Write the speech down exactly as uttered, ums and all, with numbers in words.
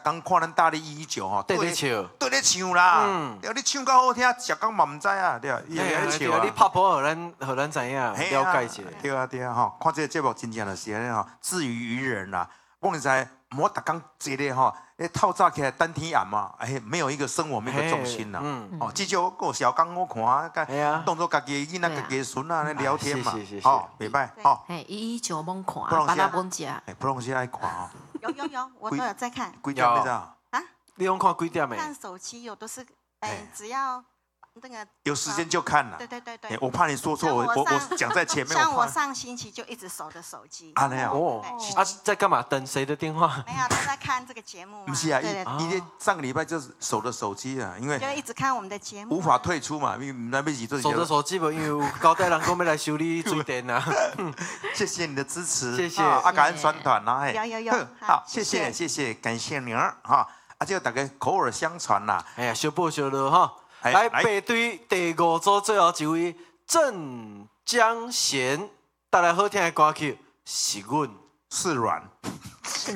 工看咱大力一一九吼， 对咧唱， 对咧唱啦。 嗯， 对，你唱到好听，食工嘛唔知啊，对啊，伊会咧唱啊。 你拍谱，互咱互咱知影，了解一下。 对啊对啊吼，看这个节目真正就是安尼吼，自娱于人啦。我你知，莫逐工坐咧吼，咧透早起来等天暗嘛，哎，没有一个生活，没有一个重心啦。嗯，哦，至少个小工我看，甲当做家己囡仔、家己孙啊，咧聊天嘛，吼，袂歹，吼。 嘿，一一九猛看， 巴拉猛食。 哎，不拢是爱看哦。 有有有，我都有在看。 几点你知道？ 啊？ 你用看几点没？ 看手机有的是，哎，只要那个有时间就看了。 对对对对。 我怕你说错，我我我讲在前面。 像我上星期就一直守着手机。 啊那样哦。啊，在干嘛？等谁的电话？ 没有，都在看这个节目。 不是啊，一一天上个礼拜就是守着手机啊，因为就一直看我们的节目。 无法退出嘛，因为那边几座。 守着手机吧，因为有交代人讲要来修理水电啊。 谢谢你的支持， 谢谢啊，感恩宣传啦， 有有有。 好，谢谢谢谢，感谢您哈，啊，就大家口耳相传啦。 哎呀，小报小乐哈。来背对第五组最后一位郑江贤带来好听的歌曲《是阮是软》。